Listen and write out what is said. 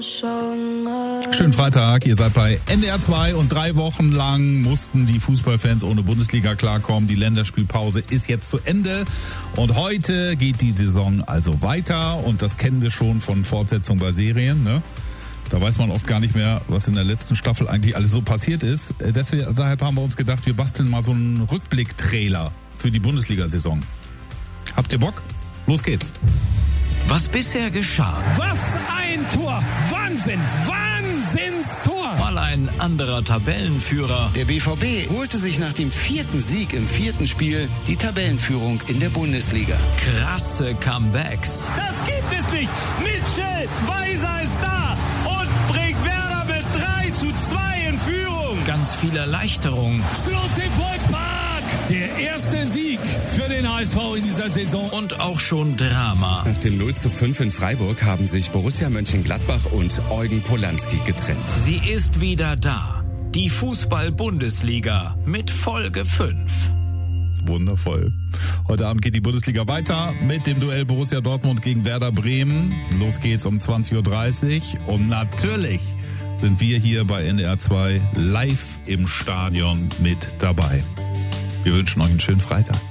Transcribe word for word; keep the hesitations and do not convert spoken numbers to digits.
Schönen Freitag, ihr seid bei N D R zwei und drei Wochen lang mussten die Fußballfans ohne Bundesliga klarkommen. Die Länderspielpause ist jetzt zu Ende und heute geht die Saison also weiter und das kennen wir schon von Fortsetzung bei Serien, ne? Da weiß man oft gar nicht mehr, was in der letzten Staffel eigentlich alles so passiert ist. Deswegen, deshalb haben wir uns gedacht, wir basteln mal so einen Rückblick-Trailer für die Bundesliga-Saison. Habt ihr Bock? Los geht's. Was bisher geschah. Was ein Tor! Wahnsinn! Wahnsinnstor! Mal ein anderer Tabellenführer. Der B V B holte sich nach dem vierten Sieg im vierten Spiel die Tabellenführung in der Bundesliga. Krasse Comebacks. Das gibt es nicht! Mitchell Weiser ist da und bringt Werder mit drei zu zwei in Führung. Ganz viel Erleichterung. Schluss im Volkspark! Der erste Sieg für den H S V in dieser Saison. Und auch schon Drama. Nach dem null zu fünf in Freiburg haben sich Borussia Mönchengladbach und Eugen Polanski getrennt. Sie ist wieder da. Die Fußball-Bundesliga mit Folge fünf. Wundervoll. Heute Abend geht die Bundesliga weiter mit dem Duell Borussia Dortmund gegen Werder Bremen. Los geht's um zwanzig Uhr dreißig und natürlich sind wir hier bei N D R zwei live im Stadion mit dabei. Wir wünschen euch einen schönen Freitag.